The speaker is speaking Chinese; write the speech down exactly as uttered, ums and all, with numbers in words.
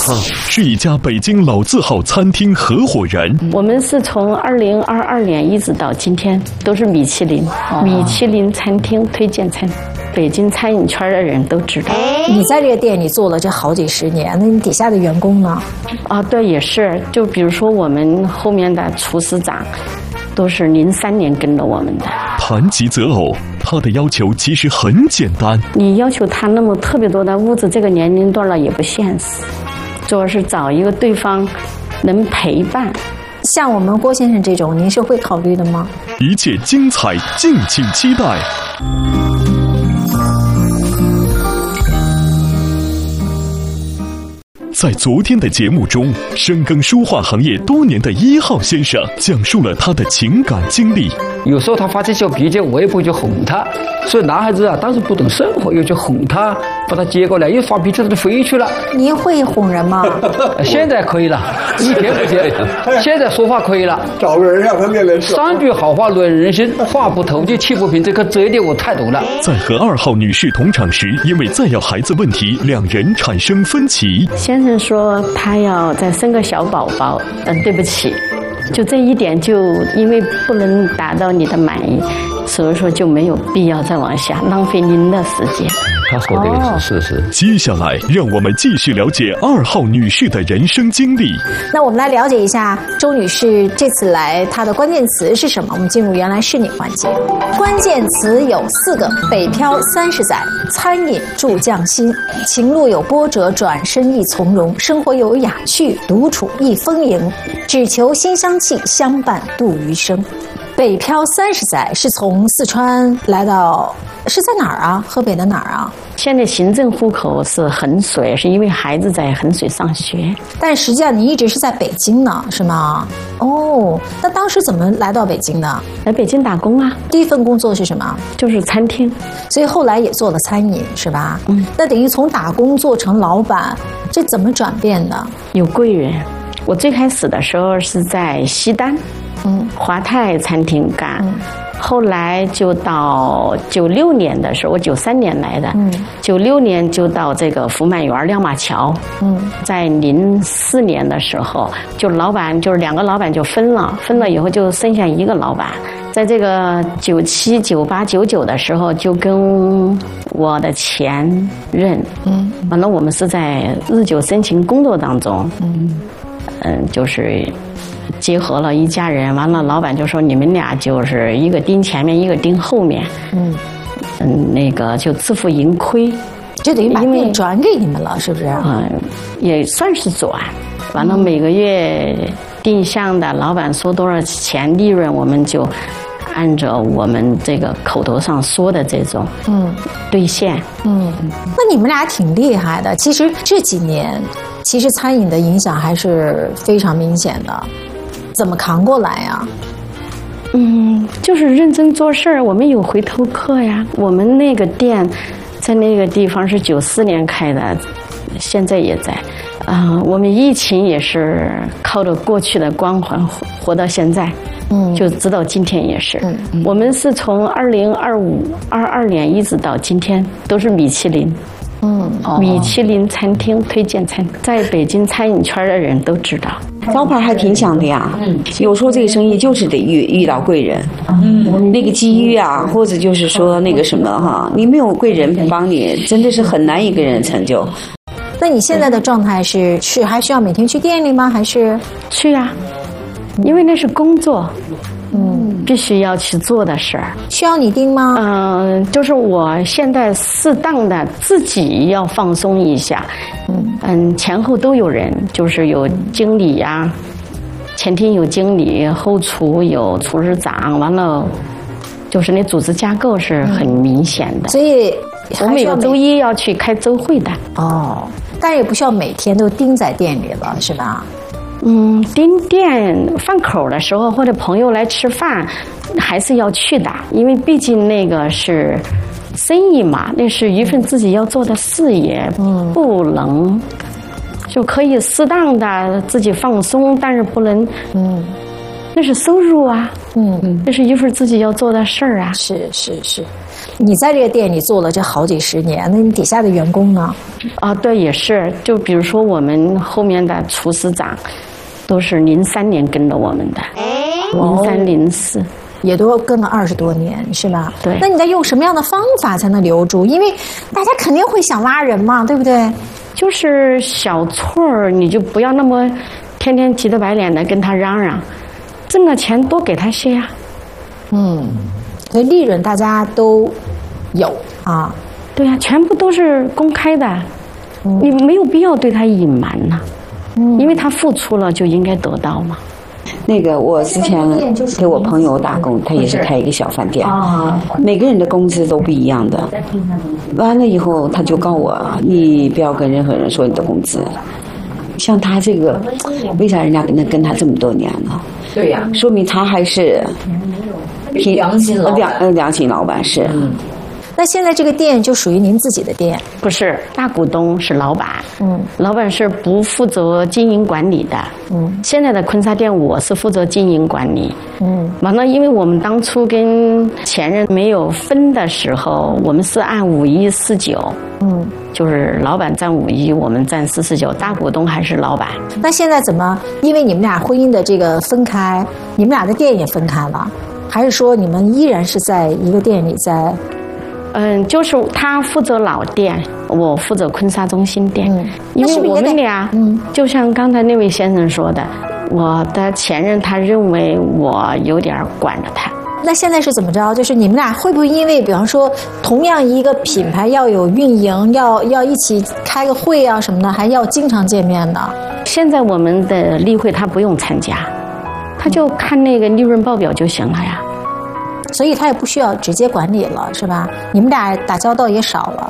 号是一家北京老字号餐厅合伙人。 我们是从二零二二年一直到今天都是米其林、哦、米其林餐厅推荐餐，北京餐饮圈的人都知道。 你在这个店里做了这好几十年，那你底下的员工呢？ 啊，对，也是。就比如说我们后面的厨师长，都是零三年跟着我们的。 谈及择偶，他的要求其实很简单。 你要求他那么特别多的物质，这个年龄段了也不现实。主要是找一个对方能陪伴。 像我们郭先生这种，您是会考虑的吗？ 一切精彩，敬请期待。在昨天的节目中，深耕书画行业多年的一号先生讲述了他的情感经历。 有时候他发起小脾气，我也不会去哄他。所以男孩子啊，当时不懂生活，又去哄他，把他接过来，一发脾气他就飞去了。 您会哄人吗？ 现在可以了，以前不行。现在说话可以了， 找个人让他面来说。 三句好话论人心，话不投机气不平，这个这一点我太懂了。 在和二号女士同场时，因为再要孩子问题，两人产生分歧。 先生说他要再生个小宝宝，嗯，对不起，就这一点就因为不能达到你的满意，所以说就没有必要再往下浪费您的时间。 他说的也是事实。 接下来，让我们继续了解二号女士的人生经历。 那我们来了解一下周女士这次来她的关键词是什么？我们进入原来是你环节。关键词有四个：北漂三十载，餐饮助匠心，情路有波折，转身亦从容，生活有雅趣，独处亦丰盈，只求心相契，相伴度余生。北漂三十载是从四川来到，是在哪儿啊？河北的哪儿啊？ 现在行政户口是衡水，是因为孩子在衡水上学。 但实际上你一直是在北京呢，是吗？哦，那当时怎么来到北京的？ 来北京打工啊。 第一份工作是什么？ 就是餐厅。 所以后来也做了餐饮，是吧？ 嗯。 那等于从打工做成老板，这怎么转变的？ 有贵人。我最开始的时候是在西单。嗯，华泰餐厅干，嗯、后来就到九六年的时候，我九三年来的，嗯，九六年就到这个福满园亮马桥，嗯，在零四年的时候，就老板就是两个老板就分了，分了以后就剩下一个老板，在这个九七、九八、九九的时候，就跟我的前任，嗯，完了我们是在日久生情工作当中，嗯，嗯，就是。结合了一家人，完了老板就说你们俩就是一个盯前面，一个盯后面，嗯嗯，那个就自负盈亏， 就等于把店转给你们了，是不是？ 嗯，也算是转。完了每个月定向的，老板说多少钱利润，我们就按照我们这个口头上说的这种，嗯，兑现。 嗯，那你们俩挺厉害的。其实这几年，其实餐饮的影响还是非常明显的。怎么扛过来呀？ 嗯，就是认真做事儿。我们有回头客呀。我们那个店，在那个地方是九四年开的，现在也在。啊、呃，我们疫情也是靠着过去的光环活活到现在。嗯，就直到今天也是。嗯嗯、我们是从二零二五、二二年一直到今天都是米其林。嗯，米其林餐厅推荐餐，在北京餐饮圈的人都知道。 招牌还挺响的呀，嗯，有时候这个生意就是得遇遇到贵人，嗯，那个机遇啊，或者就是说那个什么哈，你没有贵人帮你，真的是很难一个人成就。 那你现在的状态是是还需要每天去店里吗？还是去呀、啊？因为那是工作。嗯，必须要去做的事儿。 需要你盯吗？ 嗯、呃，就是我现在适当的自己要放松一下。嗯嗯，前后都有人，就是有经理呀、啊，前厅有经理，后厨有厨师长，完了就是那组织架构是很明显的。 嗯、所以我每个周一要去开周会的。 哦，但也不需要每天都盯在店里了，是吧？ 嗯，盯店饭口的时候或者朋友来吃饭，还是要去的，因为毕竟那个是生意嘛，那是一份自己要做的事业，嗯，不能就可以适当的自己放松，但是不能，嗯，那是收入啊， 嗯， 这是一份自己要做的事儿啊。 是是是，你在这个店里做了这好几十年，那你底下的员工呢？ 啊，对，也是。就比如说我们后面的厨师长，都是零三年跟着我们的，零三零四。 也都跟了二十多年，是吧？ 对。 那你在用什么样的方法才能留住？因为大家肯定会想挖人嘛，对不对？ 就是小错儿，你就不要那么天天急得白脸的跟他嚷嚷，挣了钱多给他些呀。 嗯，所以利润大家都有啊。 对呀、啊，全部都是公开的，嗯、你没有必要对他隐瞒呐、嗯，因为他付出了就应该得到嘛。 那个我之前给我朋友打工，他也是开一个小饭店，每个人的工资都不一样的。完了以后，他就告我，你不要跟任何人说你的工资。像他这个，为啥人家能跟他这么多年呢？ 对呀， 说明他还是良心老板，良良心老板是。 嗯，那现在这个店就属于您自己的店？ 不是，大股东是老板，嗯，老板是不负责经营管理的，嗯，现在的坤沙店我是负责经营管理，嗯，完了，因为我们当初跟前任没有分的时候，我们是按五一四九，嗯，就是老板占五一，我们占四四九，大股东还是老板。 那现在怎么？因为你们俩婚姻的这个分开，你们俩的店也分开了，还是说你们依然是在一个店里在？ 嗯，就是他负责老店，我负责坤沙中心店。嗯，因为我们俩，嗯，就像刚才那位先生说的，我的前任他认为我有点管着他。 那现在是怎么着？就是你们俩会不会因为，比方说，同样一个品牌要有运营，要要一起开个会啊什么的，还要经常见面呢？ 现在我们的例会他不用参加，他就看那个利润报表就行了呀。 所以他也不需要直接管理了，是吧？你们俩打交道也少了。